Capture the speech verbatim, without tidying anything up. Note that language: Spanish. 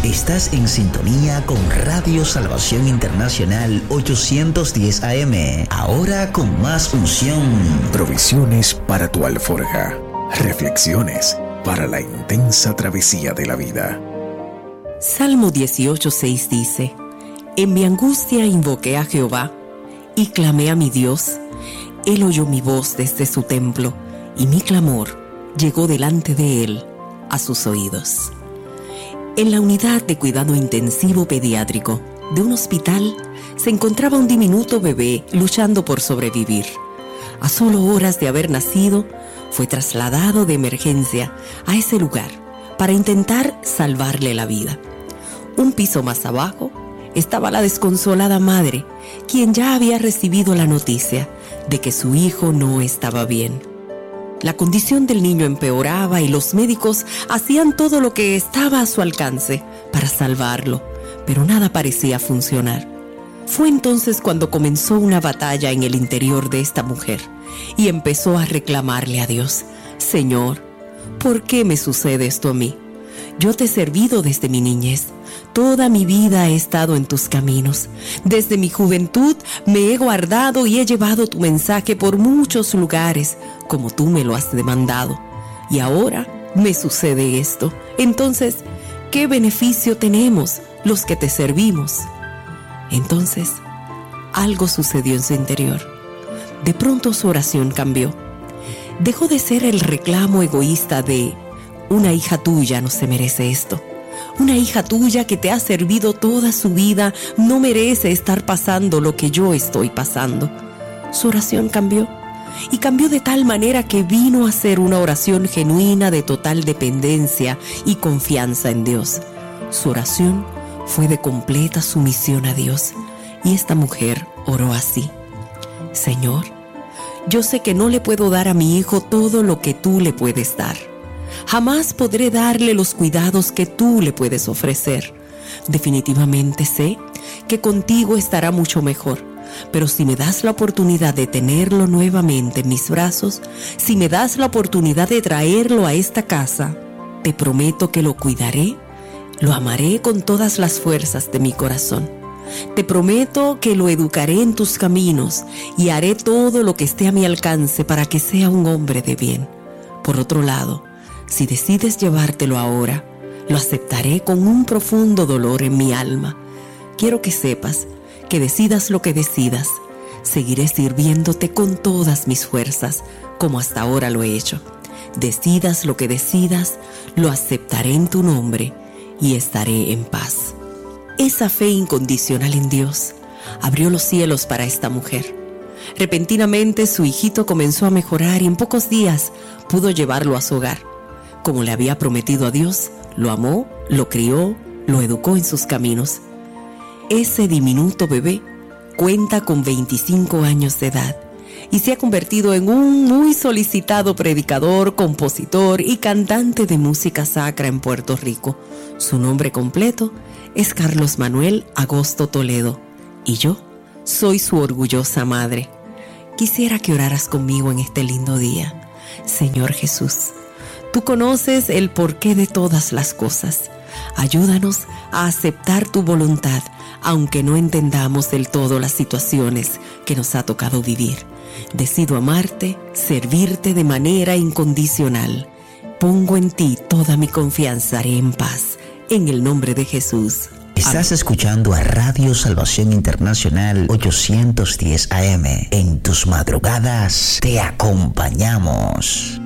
Estás en sintonía con Radio Salvación Internacional ochocientos diez A M. Ahora con más unción. Provisiones para tu alforja. Reflexiones para la intensa travesía de la vida. Salmo dieciocho seis dice: En mi angustia invoqué a Jehová y clamé a mi Dios. Él oyó mi voz desde su templo y mi clamor llegó delante de él a sus oídos. En la unidad de cuidado intensivo pediátrico de un hospital se encontraba un diminuto bebé luchando por sobrevivir. A solo horas de haber nacido, fue trasladado de emergencia a ese lugar para intentar salvarle la vida. Un piso más abajo estaba la desconsolada madre, quien ya había recibido la noticia de que su hijo no estaba bien. La condición del niño empeoraba y los médicos hacían todo lo que estaba a su alcance para salvarlo, pero nada parecía funcionar. Fue entonces cuando comenzó una batalla en el interior de esta mujer y empezó a reclamarle a Dios: Señor, ¿por qué me sucede esto a mí? Yo te he servido desde mi niñez. Toda mi vida he estado en tus caminos. Desde mi juventud me he guardado y he llevado tu mensaje por muchos lugares, como tú me lo has demandado. Y ahora me sucede esto. Entonces, ¿qué beneficio tenemos los que te servimos? Entonces, algo sucedió en su interior. De pronto su oración cambió. Dejó de ser el reclamo egoísta de: una hija tuya no se merece esto. Una hija tuya que te ha servido toda su vida no merece estar pasando lo que yo estoy pasando. Su oración cambió, y cambió de tal manera que vino a ser una oración genuina de total dependencia y confianza en Dios. Su oración fue de completa sumisión a Dios, y esta mujer oró así: Señor, yo sé que no le puedo dar a mi hijo todo lo que tú le puedes dar. Jamás podré darle los cuidados que tú le puedes ofrecer. Definitivamente sé que contigo estará mucho mejor, pero si me das la oportunidad de tenerlo nuevamente en mis brazos, si me das la oportunidad de traerlo a esta casa, te prometo que lo cuidaré, lo amaré con todas las fuerzas de mi corazón. Te prometo que lo educaré en tus caminos y haré todo lo que esté a mi alcance para que sea un hombre de bien. Por otro lado, si decides llevártelo ahora, lo aceptaré con un profundo dolor en mi alma. Quiero que sepas que decidas lo que decidas, seguiré sirviéndote con todas mis fuerzas, como hasta ahora lo he hecho. Decidas lo que decidas, lo aceptaré en tu nombre y estaré en paz. Esa fe incondicional en Dios abrió los cielos para esta mujer. Repentinamente su hijito comenzó a mejorar y en pocos días pudo llevarlo a su hogar. Como le había prometido a Dios, lo amó, lo crió, lo educó en sus caminos. Ese diminuto bebé cuenta con veinticinco años de edad y se ha convertido en un muy solicitado predicador, compositor y cantante de música sacra en Puerto Rico. Su nombre completo es Carlos Manuel Agosto Toledo y yo soy su orgullosa madre. Quisiera que oraras conmigo en este lindo día. Señor Jesús, tú conoces el porqué de todas las cosas. Ayúdanos a aceptar tu voluntad, aunque no entendamos del todo las situaciones que nos ha tocado vivir. Decido amarte, servirte de manera incondicional. Pongo en ti toda mi confianza, haré en paz. En el nombre de Jesús. Estás escuchando a Radio Salvación Internacional ochocientos diez A M. En tus madrugadas te acompañamos.